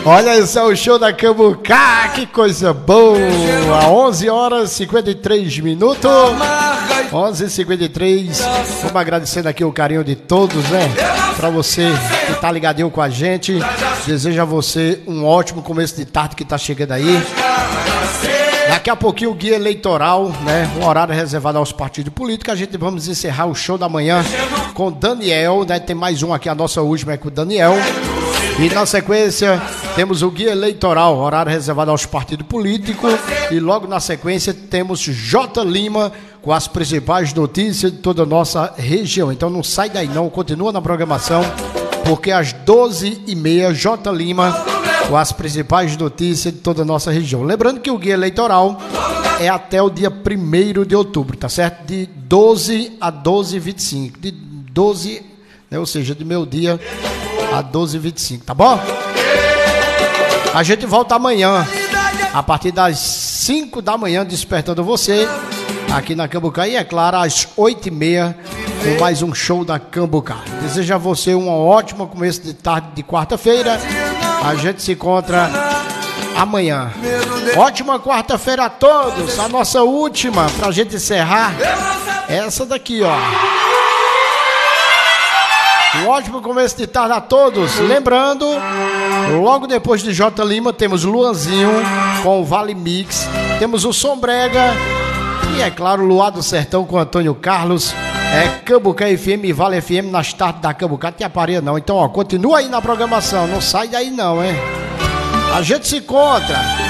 Olha, esse é o show da Cambucá, que coisa boa. 11 horas e 53 minutos. 11h53. Vamos agradecendo aqui o carinho de todos, né? Pra você que tá ligadinho com a gente. Desejo a você um ótimo começo de tarde que tá chegando aí. Daqui a pouquinho o guia eleitoral, né? Um horário reservado aos partidos políticos. A gente vamos encerrar o show da manhã com o Daniel, né? Tem mais um aqui, a nossa última é com o Daniel. E na sequência temos o guia eleitoral, horário reservado aos partidos políticos. E logo na sequência temos J. Lima com as principais notícias de toda a nossa região. Então não sai daí não, continua na programação, porque às 12h30 J. Lima com as principais notícias de toda a nossa região. Lembrando que o guia eleitoral é até o dia 1º de outubro, tá certo? De 12 a 12h25. De 12, né, ou seja, de meio-dia a 12h25, tá bom? A gente volta amanhã, a partir das 5 da manhã, despertando você aqui na Cambucá. E é claro, às 8h30, com mais um show da Cambucá. Desejo a você um ótimo começo de tarde de quarta-feira. A gente se encontra amanhã. Ótima quarta-feira a todos. A nossa última, pra gente encerrar, é essa daqui, ó. Um ótimo começo de tarde a todos. Lembrando, logo depois de J. Lima, temos Luanzinho com o Vale Mix. Temos o Sombrega. E é claro, Luar do Sertão com Antônio Carlos. É Cambucá FM e Vale FM nas tardes da Cambucá. Tem aparelho não. Então, ó, continua aí na programação. Não sai daí não, hein? A gente se encontra